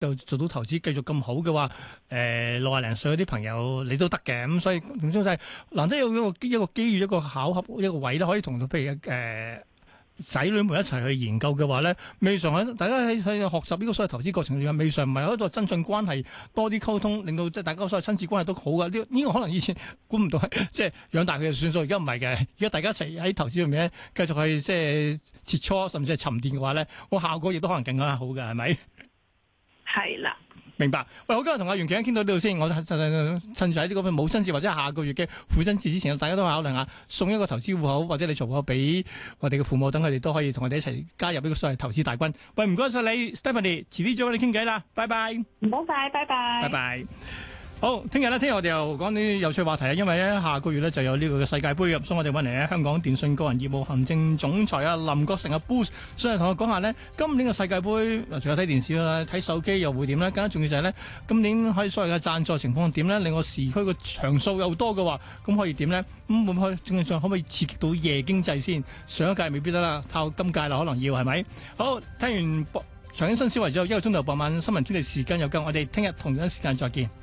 就做到投資繼續咁好嘅話，60零歲嗰啲朋友你都得嘅，咁所以總之就係難得有一個機遇，一個巧合，一個位咧，可以同到譬如仔女們一齊去研究嘅話咧，未嘗喺大家喺學習呢個所謂投資過程裏面，未嘗唔係喺度增進關係，多啲溝通，令到即係大家所謂親子關係都好嘅。呢個可能以前估唔到係即係養大佢就算數，而家唔係嘅。而家大家一齊喺投資裏面咧，繼續去即係切磋，甚至係沉澱嘅話咧，個效果亦都可能更加好嘅，係咪？ 係啦。 明白。喂，好，今日同阿袁其傾到呢度先。我趁住喺呢個母親節或者下個月嘅父親節之前，大家都考慮下送一個投資戶口或者理財戶口俾我哋嘅父母，等佢哋都可以同我哋一齊加入呢個所謂投資大軍。喂，唔該晒你 Stephanie，遲啲再揾你傾偈啦，拜拜。 唔好晒，拜拜。 拜拜。好，聽日我哋又講啲有趣話題啊，因為咧下個月咧就有呢個嘅世界盃咁，所以我哋揾嚟咧香港電訊個人業務行政總裁啊林國成啊 Boost， 所以同我講下呢，今年嘅世界盃，除咗睇電視啦，睇手機又會點呢？更加重要就係呢，今年喺所謂嘅贊助情況點呢？另外時區嘅場數又多嘅話，咁可以點呢？咁會唔會正上可唔可以刺激到夜經濟先？上一屆未必得啦，靠今屆啦，可能要係咪？好，聽完財經新思維之後，1個鐘頭傍晚新聞天地時間又夠，我哋聽日同樣時間再見。